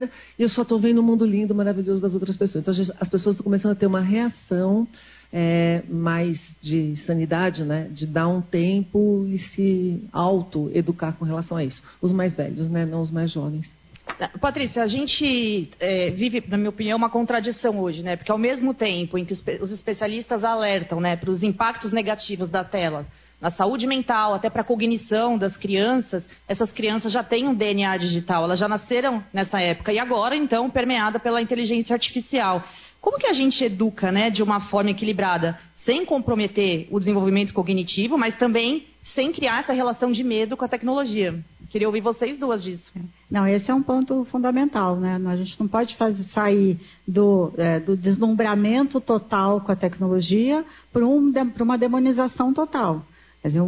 e eu só estou vendo o mundo lindo, maravilhoso das outras pessoas. Então, as pessoas estão começando a ter uma reação mais de sanidade, né? De dar um tempo e se auto-educar com relação a isso. Os mais velhos, né? Não os mais jovens. Patrícia, a gente vive, na minha opinião, uma contradição hoje, né? Porque ao mesmo tempo em que os especialistas alertam, né, para os impactos negativos da tela na saúde mental, até para a cognição das crianças, essas crianças já têm um DNA digital, elas já nasceram nessa época e agora, então, permeada pela inteligência artificial. Como que a gente educa, né, de uma forma equilibrada, sem comprometer o desenvolvimento cognitivo, mas também sem criar essa relação de medo com a tecnologia? Queria ouvir vocês duas disso. Não, esse é um ponto fundamental, né? A gente não pode sair do deslumbramento total com a tecnologia para uma demonização total. Quer dizer,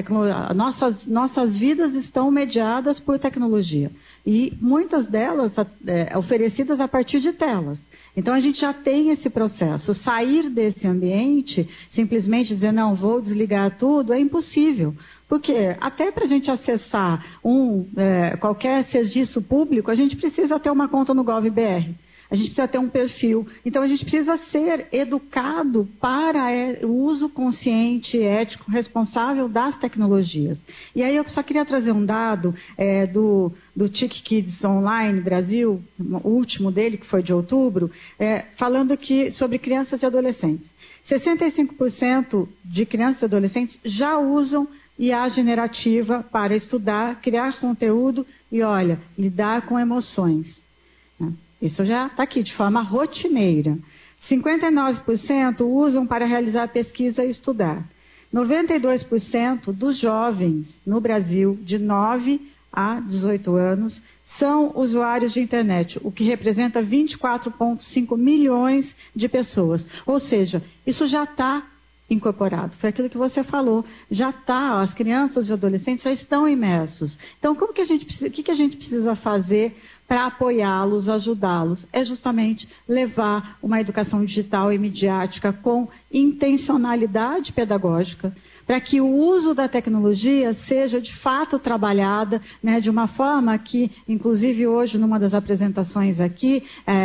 nossas vidas estão mediadas por tecnologia e muitas delas oferecidas a partir de telas. Então, a gente já tem esse processo. Sair desse ambiente, simplesmente dizer, não, vou desligar tudo, é impossível. Porque até para a gente acessar qualquer serviço público, a gente precisa ter uma conta no Gov.br. A gente precisa ter um perfil. Então, a gente precisa ser educado para o uso consciente, ético, responsável das tecnologias. E aí, eu só queria trazer um dado do TIC Kids Online Brasil, o último dele, que foi de outubro, falando aqui sobre crianças e adolescentes. 65% de crianças e adolescentes já usam IA generativa para estudar, criar conteúdo e, lidar com emoções. Isso já está aqui, de forma rotineira. 59% usam para realizar pesquisa e estudar. 92% dos jovens no Brasil, de 9 a 18 anos, são usuários de internet, o que representa 24,5 milhões de pessoas. Ou seja, isso já está incorporado. Foi aquilo que você falou. Já está, as crianças e adolescentes já estão imersos. Então, o que a gente precisa fazer para apoiá-los, ajudá-los? É justamente levar uma educação digital e midiática com intencionalidade pedagógica, para que o uso da tecnologia seja de fato trabalhada, né, de uma forma que, inclusive hoje, numa das apresentações aqui,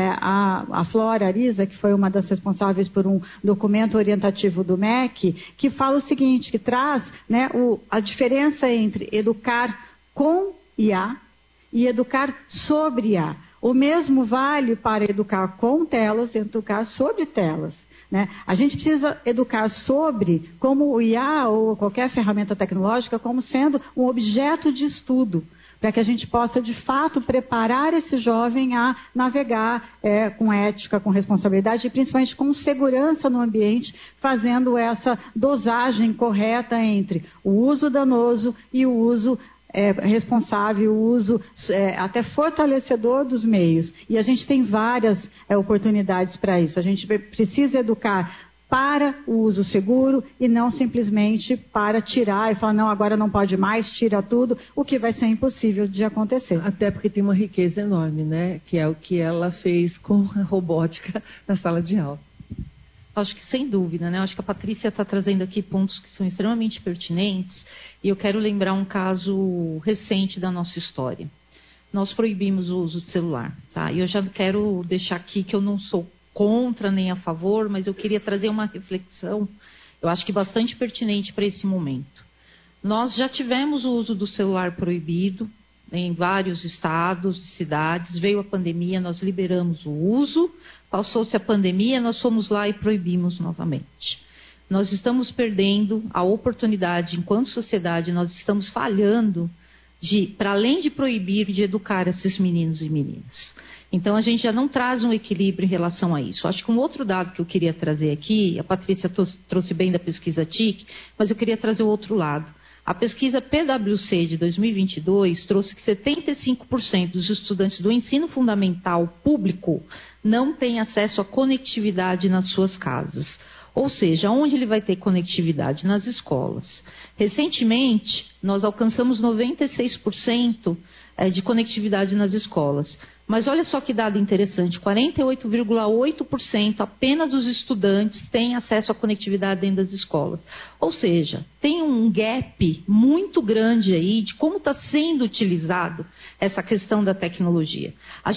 a Flora Arisa, que foi uma das responsáveis por um documento orientativo do MEC, que fala o seguinte, que traz, né, a diferença entre educar com IA e educar sobre IA. O mesmo vale para educar com telas e educar sobre telas. Né? A gente precisa educar sobre, como o IA ou qualquer ferramenta tecnológica, como sendo um objeto de estudo, para que a gente possa, de fato, preparar esse jovem a navegar com ética, com responsabilidade e, principalmente, com segurança no ambiente, fazendo essa dosagem correta entre o uso danoso e o uso responsável, o uso até fortalecedor dos meios. E a gente tem várias oportunidades para isso. A gente precisa educar para o uso seguro e não simplesmente para tirar e falar, não, agora não pode mais, tira tudo, o que vai ser impossível de acontecer. Até porque tem uma riqueza enorme, né? Que é o que ela fez com a robótica na sala de aula. Acho que sem dúvida, né? Acho que a Patrícia está trazendo aqui pontos que são extremamente pertinentes e eu quero lembrar um caso recente da nossa história. Nós proibimos o uso de celular, tá? E eu já quero deixar aqui que eu não sou contra nem a favor, mas eu queria trazer uma reflexão, eu acho que bastante pertinente para esse momento. Nós já tivemos o uso do celular proibido em vários estados, cidades, veio a pandemia, nós liberamos o uso, passou-se a pandemia, nós fomos lá e proibimos novamente. Nós estamos perdendo a oportunidade, enquanto sociedade, nós estamos falhando para além de proibir, de educar esses meninos e meninas. Então, a gente já não traz um equilíbrio em relação a isso. Acho que um outro dado que eu queria trazer aqui, a Patrícia trouxe bem da pesquisa TIC, mas eu queria trazer o outro lado. A pesquisa PwC de 2022 trouxe que 75% dos estudantes do ensino fundamental público não têm acesso à conectividade nas suas casas. Ou seja, onde ele vai ter conectividade? Nas escolas. Recentemente, nós alcançamos 96% de conectividade nas escolas. Mas olha só que dado interessante, 48,8% apenas dos estudantes têm acesso à conectividade dentro das escolas. Ou seja, tem um gap muito grande aí de como está sendo utilizado essa questão da tecnologia.